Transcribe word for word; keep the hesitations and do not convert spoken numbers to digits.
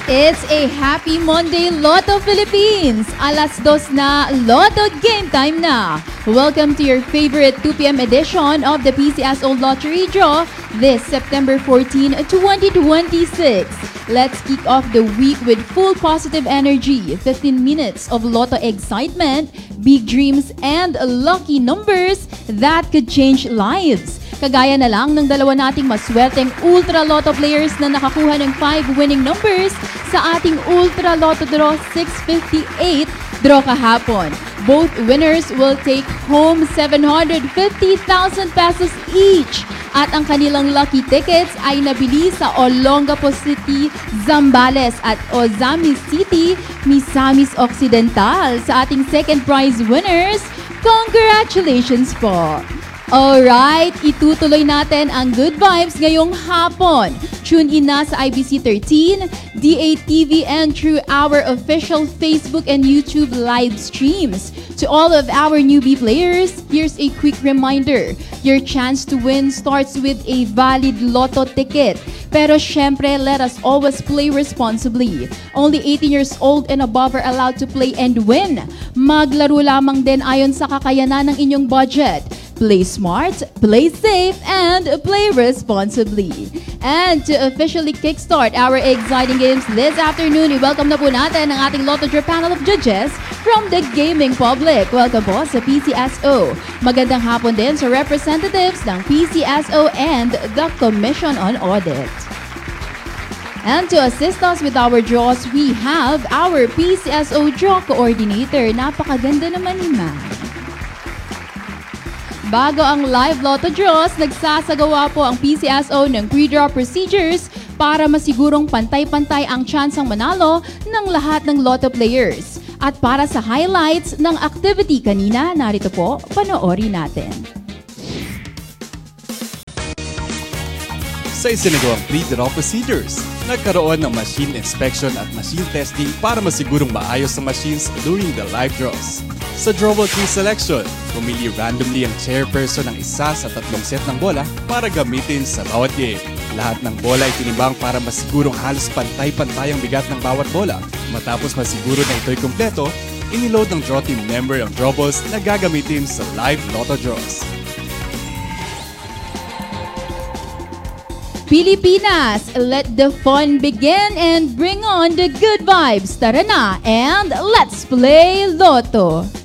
It's a happy Monday, Lotto Philippines! Alas dos na, Lotto game time na! Welcome to your favorite two p m edition of the P C S O Lottery Draw this September fourteenth, twenty twenty-six. Let's kick off the week with full positive energy, fifteen minutes of Lotto excitement, big dreams, and lucky numbers that could change lives. Kagaya na lang ng dalawa nating maswerteng Ultra Lotto players na nakakuha ng five winning numbers sa ating Ultra Lotto Draw six fifty-eight draw kahapon. Both winners will take home seven hundred fifty thousand pesos each. At ang kanilang lucky tickets ay nabili sa Olongapo City, Zambales at Ozamis City, Misamis Occidental. Sa ating second prize winners, congratulations po! Alright, itutuloy natin ang good vibes ngayong hapon. Tune in na sa I B C thirteen, D A T V and through our official Facebook and YouTube live streams. To all of our newbie players, here's a quick reminder. Your chance to win starts with a valid Lotto ticket. Pero syempre, let us always play responsibly. Only eighteen years old and above are allowed to play and win. Maglaro lamang din ayon sa kakayanan ng inyong budget. Play smart, play safe, and play responsibly. And to officially kickstart our exciting games this afternoon, i-welcome na po natin ang ating Lotto Draw panel of judges from the gaming public. Welcome po sa P C S O. Magandang hapon din sa representatives ng P C S O and the Commission on Audit. And to assist us with our draws, we have our P C S O Draw Coordinator. Napakaganda naman ni Ma'am. Bago ang live Lotto draws, nagsasagawa po ang P C S O ng pre-draw procedures para masigurong pantay-pantay ang tsansang manalo ng lahat ng Lotto players. At para sa highlights ng activity kanina, narito po, panoorin natin. Sa isinagawang pre-draw procedures, nagkaroon ng machine inspection at machine testing para masigurong maayos ang machines during the live draws. Sa drawable key selection, pumili randomly ang chairperson ng isa sa tatlong set ng bola para gamitin sa bawat game. Lahat ng bola ay tinimbang para masigurong halos pantay-pantay ang bigat ng bawat bola. Matapos masiguro na ito'y kumpleto, iniload ng draw team member ang drawballs na gagamitin sa live Lotto draws. Pilipinas, let the fun begin and bring on the good vibes. Tara na and let's play Lotto!